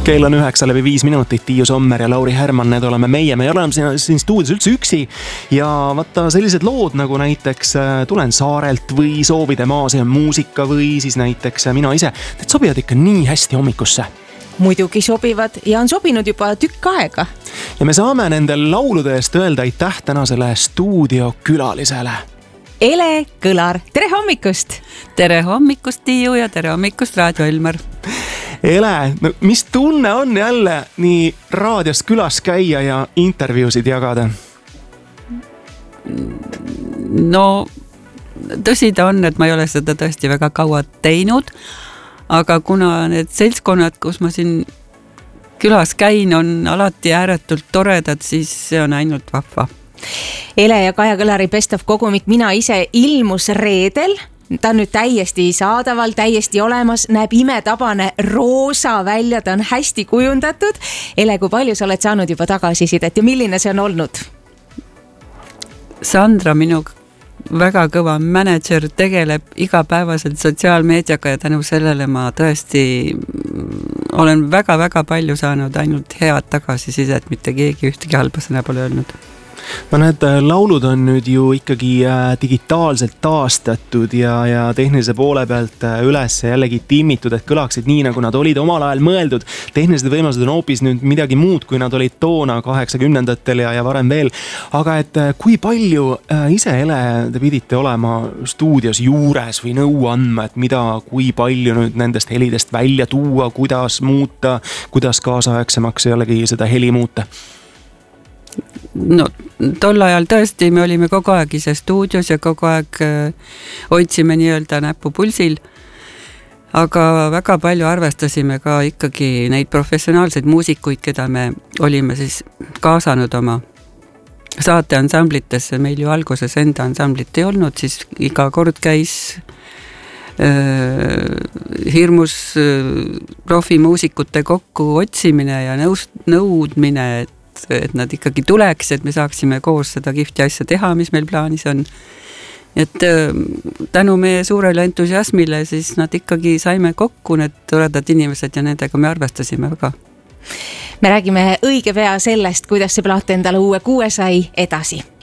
Kell on 9:05, Tiiu Sommer ja Lauri Härman, need oleme meie. Me oleme siin stuudios üldse üksi ja vaata sellised lood nagu näiteks Tulen saarelt või Soovide maas ja muusika või siis näiteks Mina ise. Need sobivad ikka nii hästi hommikusse. Muidugi sobivad ja on sobinud juba tükk aega. Ja me saame nendel laulude eest öelda aitäh tänasele stuudiokülalisele. Ele Kõlar, tere hommikust! Tere hommikust, Tiiu, ja tere hommikust, Raadio Elmar! Ele, no mis tunne on jälle nii raadios külas käia ja intervjuusid jagada? No, tõsi ta on, et ma ei ole seda tõesti väga kaua teinud, aga kuna need seltskonnad, kus ma siin külas käin, on alati ääretult toredad, siis see on ainult vahva. Ele ja Kaja Kõlari Best of kogumik Mina ise ilmus reedel. Ta on nüüd täiesti saadaval, täiesti olemas, näeb imetabane roosa välja, ta on hästi kujundatud. Ele, kui palju sa oled saanud juba tagasisidet ja milline see on olnud? Sandra, minu väga kõva manager, tegeleb igapäevaselt sotsiaalmeediaga ja tänu sellele ma tõesti olen väga-väga palju saanud ainult head tagasisidet, mitte keegi ühtegi halba sõna pole öelnud. No need laulud on nüüd ju ikkagi digitaalselt taastatud ja tehnilise poole pealt üles jällegi timmitud, et kõlaksid nii, nagu nad olid omal ajal mõeldud. Tehnilised võimalused on hoopis nüüd midagi muud, kui nad olid toona 80-ndatel ja varem veel. Aga et kui palju ise, Ele, te pidite olema stuudios juures või nõu andma, et mida, kui palju nüüd nendest helidest välja tuua, kuidas muuta, kuidas kaasaegsemaks jällegi seda heli muuta? No, tol ajal tõesti me olime kogu aeg ise stuudios ja kogu aeg hoidsime nii-öelda näppu pulsil, aga väga palju arvestasime ka ikkagi neid professionaalseid muusikuid, keda me olime siis kaasanud oma saateansamblitesse. Meil ju alguses enda ansamblit ei olnud, siis iga kord käis hirmus profimuusikute kokku otsimine ja nõudmine, et nad ikkagi tuleks, et me saaksime koos seda kihvti asja teha, mis meil plaanis on. Et tänu meie suurele entusiasmile siis nad ikkagi saime kokku, need toredad inimesed, ja nendega me arvestasime väga. Me räägime õige pea sellest, kuidas see plaat endale uue kuue sai edasi.